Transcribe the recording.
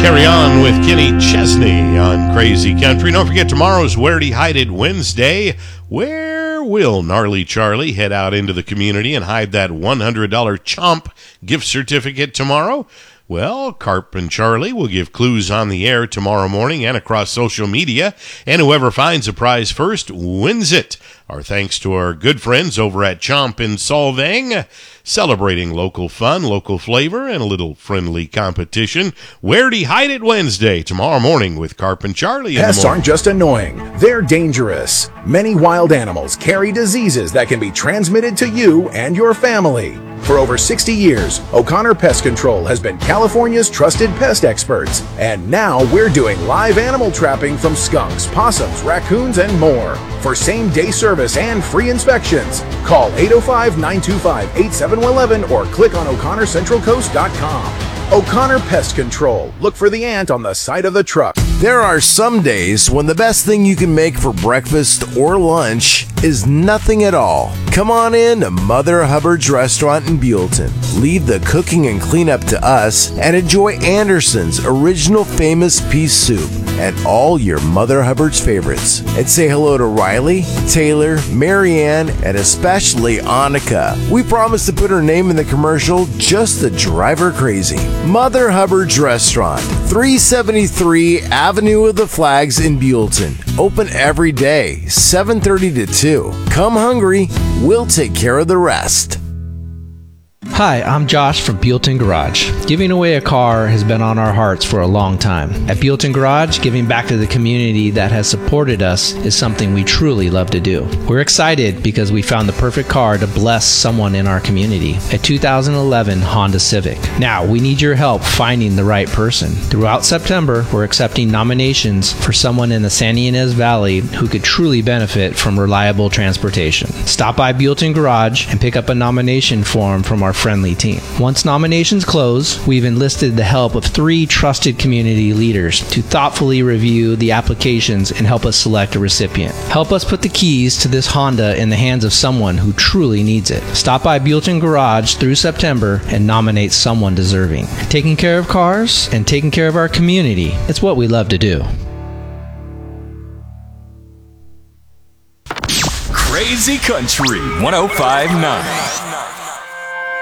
Carry on with Kenny Chesney on Crazy Country. Don't forget, tomorrow's Where'd He Hide It Wednesday. Where will Gnarly Charlie head out into the community and hide that $100 Chomp gift certificate tomorrow? Well, Carp and Charlie will give clues on the air tomorrow morning and across social media, and whoever finds a prize first wins it. Our thanks to our good friends over at Chomp in Solvang, celebrating local fun, local flavor, and a little friendly competition. Where'd He Hide It Wednesday, tomorrow morning with Carp and Charlie. Pests aren't just annoying, they're dangerous. Many wild animals carry diseases that can be transmitted to you and your family. For over 60 years, O'Connor Pest Control has been California's trusted pest experts. And now we're doing live animal trapping from skunks, possums, raccoons, and more. For same-day service and free inspections, call 805-925-8711 or click on O'ConnorCentralCoast.com. O'Connor Pest Control. Look for the ant on the side of the truck. There are some days when the best thing you can make for breakfast or lunch is nothing at all. Come on in to Mother Hubbard's Restaurant in Buellton. Leave the cooking and cleanup to us and enjoy Anderson's original famous pea soup and all your Mother Hubbard's favorites. And say hello to Riley, Taylor, Marianne, and especially Annika. We promise to put her name in the commercial just to drive her crazy. Mother Hubbard's Restaurant, 373 Avenue of the Flags in Buellton. Open every day, 7:30 to 2. Come hungry, we'll take care of the rest. Hi, I'm Josh from Buellton Garage. Giving away a car has been on our hearts for a long time. At Buellton Garage, giving back to the community that has supported us is something we truly love to do. We're excited because we found the perfect car to bless someone in our community, a 2011 Honda Civic. Now, we need your help finding the right person. Throughout September, we're accepting nominations for someone in the Santa Ynez Valley who could truly benefit from reliable transportation. Stop by Buellton Garage and pick up a nomination form from our friendly team. Once nominations close, we've enlisted the help of 3 trusted community leaders to thoughtfully review the applications and help us select a recipient. Help us put the keys to this Honda in the hands of someone who truly needs it. Stop by Buellton Garage through September and nominate someone deserving. Taking care of cars and taking care of our community, it's what we love to do. Crazy Country 105.9.